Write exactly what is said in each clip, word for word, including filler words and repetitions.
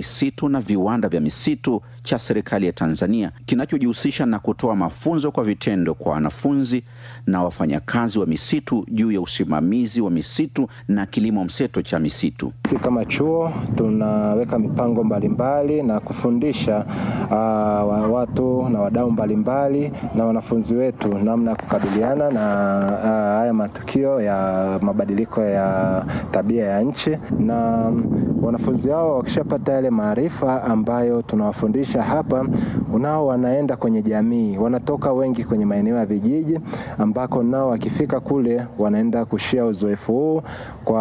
misitu na viwanda vya misitu cha serikali ya Tanzania kinachojihusisha na kutoa mafunzo kwa vitendo kwa wanafunzi na wafanyakazi wa misitu juu ya usimamizi wa misitu na kilimo mseto cha misitu. Kama chuo tunaweka mipango mbalimbali na kufundisha uh, watu na wadau mbalimbali na wanafunzi wetu namna ya kukabiliana na uh, haya matukio ya mabadiliko ya tabia ya nchi, na wanafunzi hao wakishapata yale maarifa ambayo tunawafundisha hapa, unao wanaenda kwenye jamii, wanatoka wengi kwenye maeneo ya vijiji ambako nao wakifika kule wanaenda kushia uzoefu huu kwa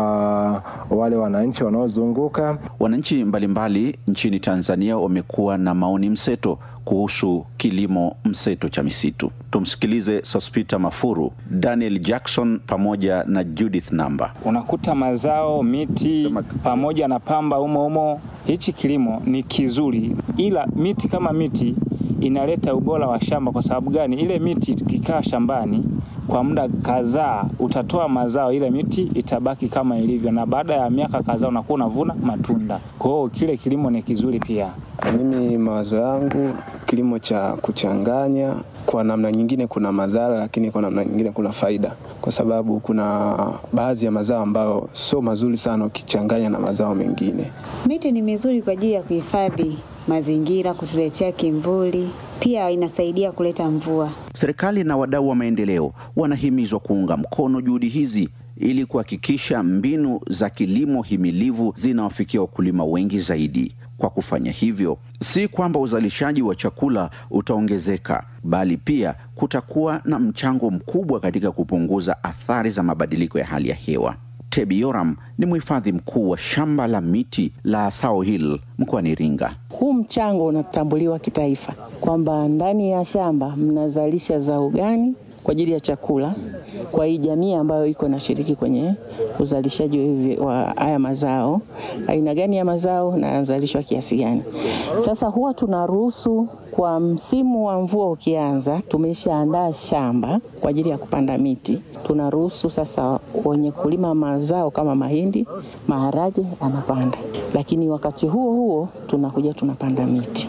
wale wananchi wanaozunguka. Wananchi mbalimbali nchini Tanzania wamekuwa na maoni mseto kuhusu kilimo mseto cha misitu. Tumsikilize Sospita Mafuru, Daniel Jackson pamoja na Judith Namba. Unakuta mazao, miti pamoja na pamba umo umo. Hichi kilimo ni kizuri, ila miti kama miti inaleta ubora wa shamba. Kwa sababu gani? Ile miti ikikaa shambani kwa muda kadhaa utatoa mazao, ile miti itabaki kama ilivyo, na baada ya miaka kadhaa unakuwa unavuna matunda. Kwa hiyo kile kilimo ni kizuri pia. Mimi mawazo yangu, kilimo cha kuchanganya kwa namna nyingine kuna madhara, lakini kwa namna nyingine kuna faida, kwa sababu kuna baadhi ya mazao ambayo sio mazuri sana ukichanganya na mazao mengine. Miti ni mizuri kwa ajili ya kuhifadhi mazingira, kutuletea kimvuli, pia inasaidia kuleta mvua. Serikali na wadau wa maendeleo wanahimizwa kuunga mkono juhudi hizi ili kuhakikisha mbinu za kilimo himilivu zinawafikia wakulima wengi zaidi. Kwa kufanya hivyo, si kwamba uzalishaji wa chakula utaongezeka, bali pia kutakuwa na mchango mkubwa katika kupunguza athari za mabadiliko ya hali ya hewa. Tebi Yoram ni mhifadhi mkuu wa shamba la miti la Sao Hill mkoani Iringa. Huu mchango unatambuliwa kitaifa kwamba ndani ya shamba mnazalisha zao gani kwa ajili ya chakula kwa hii jamii ambayo iko na shiriki kwenye uzalishaji wa haya mazao, aina gani ya mazao na yanazalishwa kiasi gani. Sasa huwa tunaruhusu kwa msimu wa mvua ukianza, tumeshaandaa shamba kwa ajili ya kupanda miti. Tunaruhusu sasa wenye kulima mazao kama mahindi, maharage anapanda. Lakini wakati huo huo tunakuja tunapanda miti.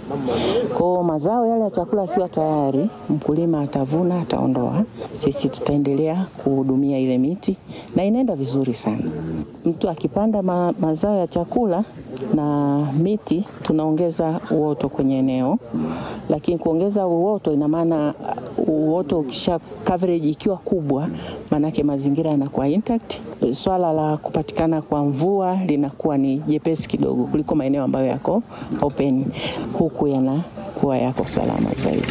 Kwa mazao yale ya chakula yakiwa tayari, mkulima atavuna, ataondoa. Sisi tutaendelea kuhudumia ile miti na inaenda vizuri sana. Mtu akipanda ma, mazao ya chakula na miti, tunaongeza uoto kwenye eneo. Lakini kuongeza uoto ina maana uoto ukisha coverage ikiwa kubwa, manake mazingira yanakuwa intact. Swala la kupatikana kwa mvua linakuwa ni jepesi kidogo kuliko maeneo ambayo yako open, huku yanakuwa yako salama zaidi.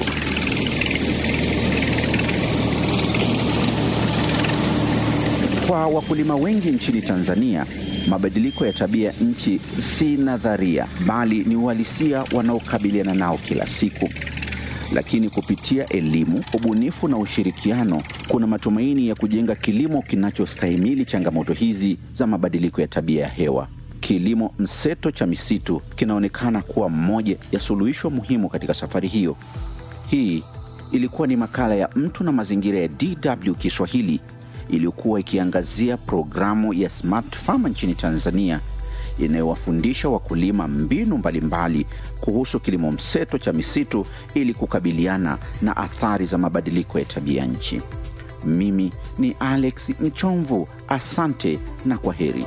Kwa wakulima wengi nchini Tanzania, mabadiliko ya tabia nchi si nadharia, bali ni uhalisia wanaokabiliana nao kila siku. Lakini kupitia elimu, ubunifu na ushirikiano, kuna matumaini ya kujenga kilimo kinachostahimili changamoto hizi za mabadiliko ya tabia ya hewa. Kilimo mseto cha misitu kinaonekana kuwa mmoja ya suluhisho muhimu katika safari hiyo. Hii ilikuwa ni makala ya Mtu na Mazingira ya D W Kiswahili, iliyokuwa ikiangazia programu ya Smart Farm nchini Tanzania inayowafundisha wakulima mbinu mbalimbali kuhusu kilimo mseto cha misitu ili kukabiliana na athari za mabadiliko ya tabia nchi. Mimi ni Alex Mchomvu, asante na kwaheri.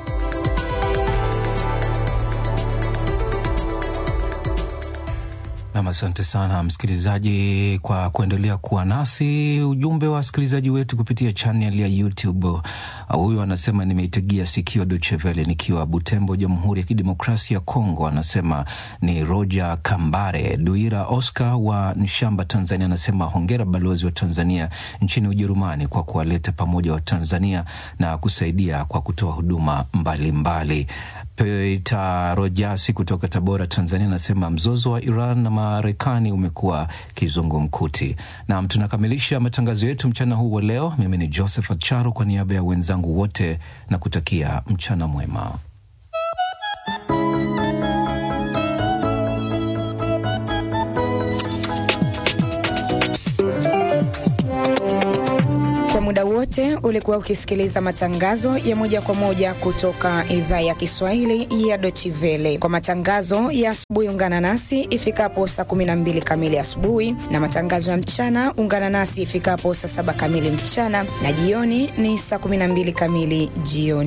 Na asante sana msikilizaji kwa kuendelea kuwa nasi. Ujumbe wa wasikilizaji wetu kupitia channel ya YouTube. Huyu anasema nimeitegia sikio Deutsche Welle nikiwa Butembo, Jamhuri ya Kidemokrasia ya Kongo. Anasema ni Roger Kambare. Duira Oscar wa Nshamba, Tanzania, anasema hongera balozi wa Tanzania nchini Ujerumani kwa kuwaleta pamoja wa Tanzania na kusaidia kwa kutoa huduma mbalimbali. Peter Rojasi kutoka Tabora, Tanzania, anasema mzozo wa Iran na Marekani umekuwa kizungumkuti. Na tunakamilisha matangazo yetu mchana huu wa leo. Mimi ni Joseph Acharo kwa niaba ya wenzangu wote na kutakia mchana mwema. Kwa muda wote wote, ulikuwa ukisikiliza matangazo ya moja kwa moja kutoka idhaa ya Kiswahili ya Deutsche Welle. Kwa matangazo ya asubuhi ungana nasi ifikapo saa kumi na mbili kamili asubuhi, na matangazo ya mchana ungana nasi ifikapo saa saba kamili mchana, na jioni ni saa kumi na mbili kamili jioni.